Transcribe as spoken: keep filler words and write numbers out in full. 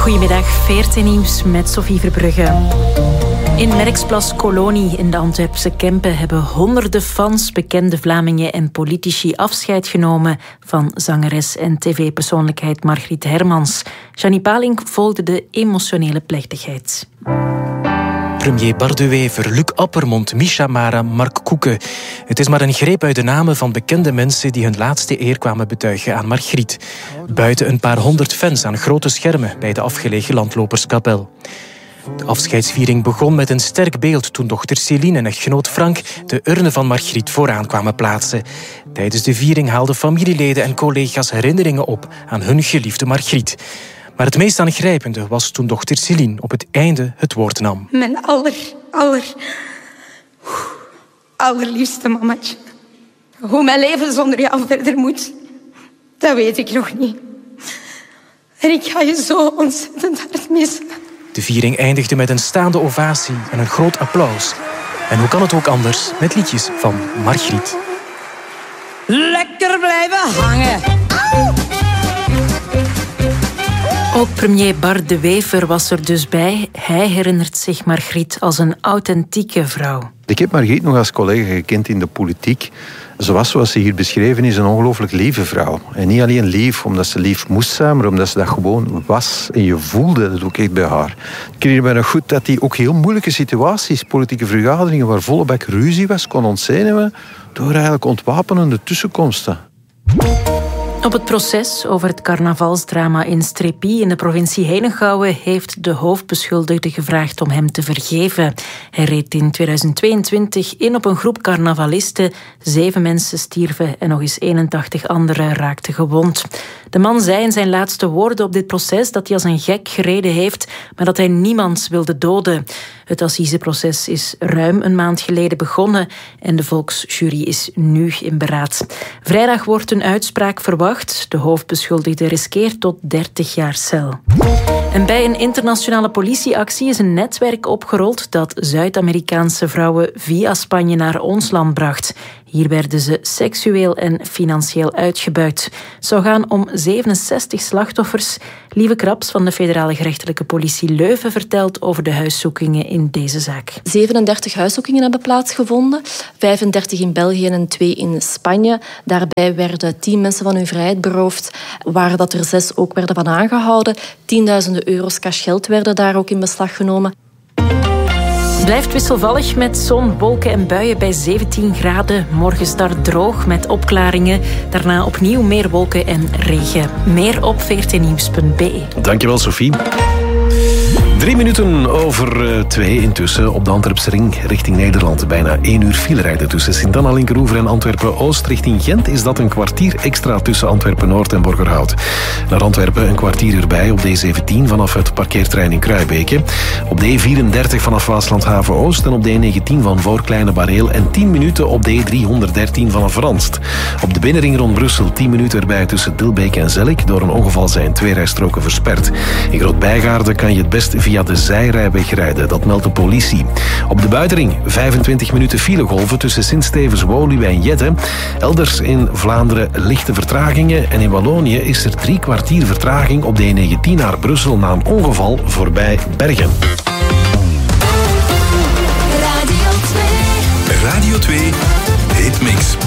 Goedemiddag, V R T Nieuws met Sophie Verbrugge. In Merksplas Kolonie in de Antwerpse Kempen hebben honderden fans, bekende Vlamingen en politici afscheid genomen van zangeres en tv-persoonlijkheid Margriet Hermans. Jeannie Paling volgde de emotionele plechtigheid. Premier Bardewever, Luc Appermond, Misha Mara, Mark Koeken. Het is maar een greep uit de namen van bekende mensen die hun laatste eer kwamen betuigen aan Margriet. Buiten een paar honderd fans aan grote schermen bij de afgelegen landloperskapel. De afscheidsviering begon met een sterk beeld toen dochter Céline en echtgenoot Frank de urne van Margriet vooraan kwamen plaatsen. Tijdens de viering haalden familieleden en collega's herinneringen op aan hun geliefde Margriet. Maar het meest aangrijpende was toen dochter Céline op het einde het woord nam. Mijn aller, aller, allerliefste mamatje. Hoe mijn leven zonder jou verder moet, dat weet ik nog niet. En ik ga je zo ontzettend hard missen. De viering eindigde met een staande ovatie en een groot applaus. En hoe kan het ook anders met liedjes van Margriet? Lekker blijven hangen. Ook premier Bart de Wever was er dus bij. Hij herinnert zich Margriet als een authentieke vrouw. Ik heb Margriet nog als collega gekend in de politiek. Ze was, zoals ze hier beschreven is, een ongelooflijk lieve vrouw. En niet alleen lief omdat ze lief moest zijn, maar omdat ze dat gewoon was. En je voelde dat ook echt bij haar. Ik herinner me nog goed dat die ook heel moeilijke situaties, politieke vergaderingen waar volle bak ruzie was, kon ontzenuwen door eigenlijk ontwapenende tussenkomsten. Op het proces over het carnavalsdrama in Strépy in de provincie Henegouwen heeft de hoofdbeschuldigde gevraagd om hem te vergeven. Hij reed in tweeduizend tweeëntwintig in op een groep carnavalisten. Zeven mensen stierven en nog eens eenentachtig anderen raakten gewond. De man zei in zijn laatste woorden op dit proces dat hij als een gek gereden heeft, maar dat hij niemand wilde doden. Het assiseproces is ruim een maand geleden begonnen en de volksjury is nu in beraad. Vrijdag wordt een uitspraak verwacht. De hoofdbeschuldigde riskeert tot dertig jaar cel. En bij een internationale politieactie is een netwerk opgerold dat Zuid-Amerikaanse vrouwen via Spanje naar ons land bracht. Hier werden ze seksueel en financieel uitgebuit. Het zou gaan om zevenenzestig slachtoffers. Lieve Kraps van de federale gerechtelijke politie Leuven vertelt over de huiszoekingen in deze zaak. zevenendertig huiszoekingen hebben plaatsgevonden. vijfendertig in België en twee in Spanje. Daarbij werden tien mensen van hun vrijheid beroofd, waar dat er zes ook werden van aangehouden. Tienduizenden euro's cashgeld werden daar ook in beslag genomen. Het blijft wisselvallig met zon, wolken en buien bij zeventien graden. Morgen start droog met opklaringen. Daarna opnieuw meer wolken en regen. Meer op v r t nieuws punt b e. Dankjewel, Sophie. Drie minuten over twee intussen op de Antwerpse ring richting Nederland. Bijna één uur file rijden tussen Sint-Anna, Linkeroever en Antwerpen-Oost. Richting Gent is dat een kwartier extra tussen Antwerpen-Noord en Borgerhout. Naar Antwerpen een kwartier erbij op de E zeventien vanaf het parkeerterrein in Kruibeke. Op de E vierendertig vanaf Waaslandhaven-Oost en op de E negentien van Voorkleine Bareel. En tien minuten op de E driehonderddertien vanaf Ranst. Op de binnenring rond Brussel tien minuten erbij tussen Dilbeek en Zellik. Door een ongeval zijn twee rijstroken versperd. In Groot-Bijgaarde kan je het best via de zijrijweg rijden, dat meldt de politie. Op de buitenring vijfentwintig minuten filegolven tussen Sint-Stevens, Woluwe en Jette. Elders in Vlaanderen lichte vertragingen en in Wallonië is er drie kwartier vertraging op de E negentien naar Brussel na een ongeval voorbij Bergen. Radio twee. Radio twee, Hitmix.